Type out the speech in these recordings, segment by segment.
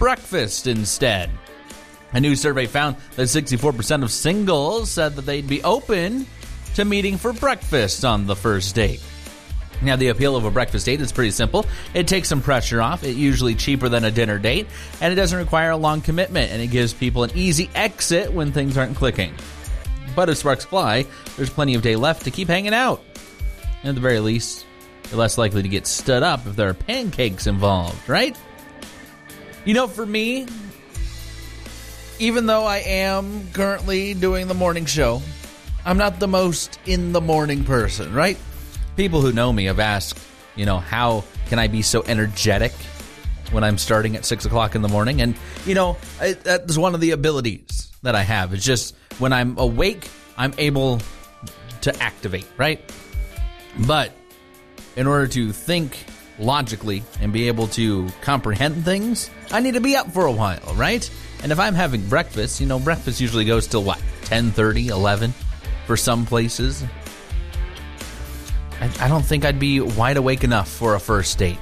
breakfast instead. A new survey found that 64% of singles said that they'd be open to meeting for breakfast on the first date. Now, the appeal of a breakfast date is pretty simple. It takes some pressure off. It's usually cheaper than a dinner date, and it doesn't require a long commitment, and it gives people an easy exit when things aren't clicking. But if sparks fly, there's plenty of day left to keep hanging out. And at the very least, you're less likely to get stood up if there are pancakes involved, right? You know, for me, even though I am currently doing the morning show, I'm not the most in the morning person, right? People who know me have asked, how can I be so energetic when I'm starting at 6 o'clock in the morning? And, that's one of the abilities that I have. It's just when I'm awake, I'm able to activate, right? But in order to think logically and be able to comprehend things, I need to be up for a while, right? And if I'm having breakfast, breakfast usually goes till 10:30, 11 for some places. I don't think I'd be wide awake enough for a first date.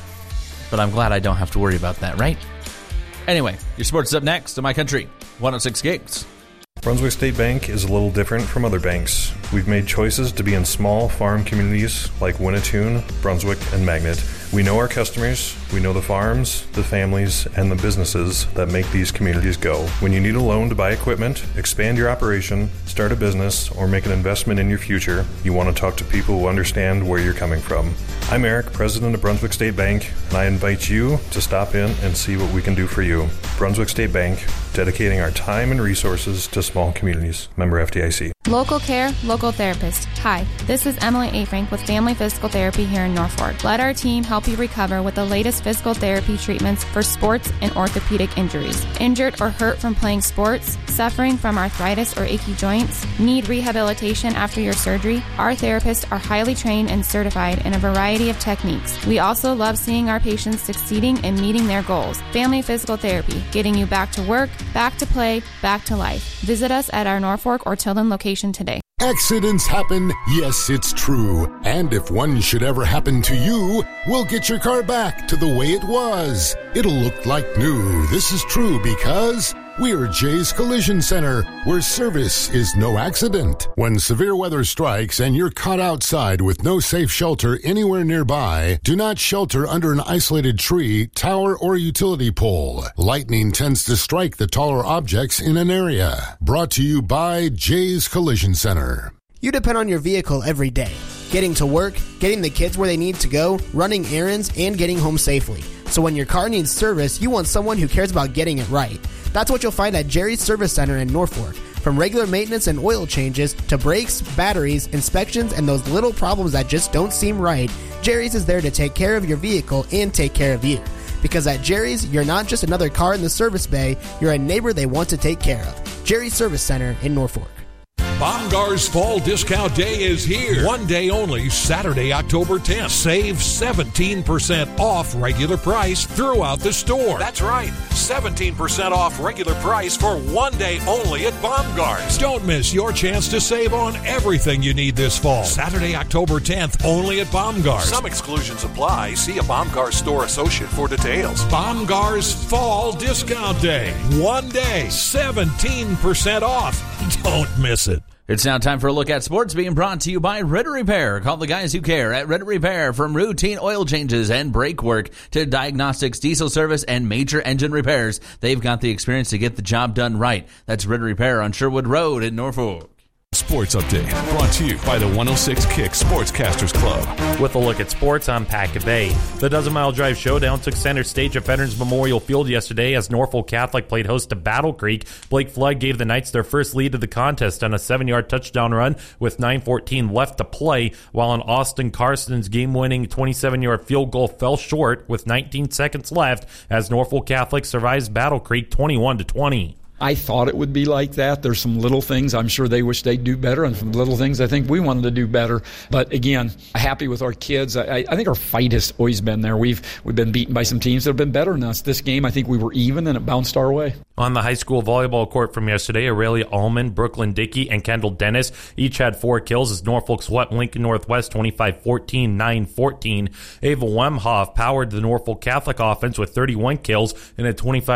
But I'm glad I don't have to worry about that, right? Anyway, your sports is up next on My Country 106 Gigs. Brunswick State Bank is a little different from other banks. We've made choices to be in small farm communities like Winnetoon, Brunswick, and Magnet. We know our customers, we know the farms, the families, and the businesses that make these communities go. When you need a loan to buy equipment, expand your operation, start a business, or make an investment in your future, you want to talk to people who understand where you're coming from. I'm Eric, president of Brunswick State Bank, and I invite you to stop in and see what we can do for you. Brunswick State Bank, dedicating our time and resources to small communities. Member FDIC. Local care, local therapist. Hi, this is Emily A. Frank with Family Physical Therapy here in Norfolk. Let our team help you recover with the latest physical therapy treatments for sports and orthopedic injuries. Injured or hurt from playing sports, suffering from arthritis or achy joints, need rehabilitation after your surgery? Our therapists are highly trained and certified in a variety of techniques. We also love seeing our patients succeeding and meeting their goals. Family Physical Therapy, getting you back to work, back to play, back to life. Visit us at our Norfolk or Tilden location today. Accidents happen, yes, it's true. And if one should ever happen to you, we'll get your car back to the way it was. It'll look like new. This is true because we're Jay's Collision Center, where service is no accident. When severe weather strikes and you're caught outside with no safe shelter anywhere nearby, do not shelter under an isolated tree, tower, or utility pole. Lightning tends to strike the taller objects in an area. Brought to you by Jay's Collision Center. You depend on your vehicle every day. Getting to work, getting the kids where they need to go, running errands, and getting home safely. So when your car needs service, you want someone who cares about getting it right. That's what you'll find at Jerry's Service Center in Norfolk. From regular maintenance and oil changes to brakes, batteries, inspections, and those little problems that just don't seem right, Jerry's is there to take care of your vehicle and take care of you. Because at Jerry's, you're not just another car in the service bay, you're a neighbor they want to take care of. Jerry's Service Center in Norfolk. Bomgaar's Fall Discount Day is here. One day only, Saturday, October 10th. Save 17% off regular price throughout the store. That's right, 17% off regular price for one day only at Bomgaar's. Don't miss your chance to save on everything you need this fall. Saturday, October 10th, only at Bomgaar's. Some exclusions apply. See a Bomgaar's store associate for details. Bomgaar's Fall Discount Day. One day, 17% off. Don't miss it. It's now time for a look at sports, being brought to you by Ritter Repair. Call the guys who care at Ritter Repair. From routine oil changes and brake work to diagnostics, diesel service, and major engine repairs, they've got the experience to get the job done right. That's Ritter Repair on Sherwood Road in Norfolk. Sports Update, brought to you by the 106 Kick Sportscasters Club. With a look at sports, I'm Pat Cabay. The Dozen Mile Drive Showdown took center stage at Veterans Memorial Field yesterday as Norfolk Catholic played host to Battle Creek. Blake Flood gave the Knights their first lead of the contest on a 7-yard touchdown run with 9:14 left to play, while an Austin Carson's game-winning 27-yard field goal fell short with 19 seconds left as Norfolk Catholic survives Battle Creek 21-20. I thought it would be like that. There's some little things I'm sure they wish they'd do better, and some little things I think we wanted to do better. But again, happy with our kids. I think our fight has always been there. We've been beaten by some teams that have been better than us. This game, I think we were even, and it bounced our way. On the high school volleyball court from yesterday, Aurelia Allman, Brooklyn Dickey, and Kendall Dennis each had 4 kills as Norfolk swept Lincoln Northwest 25-14, 9-14. Ava Wemhoff powered the Norfolk Catholic offense with 31 kills and a 25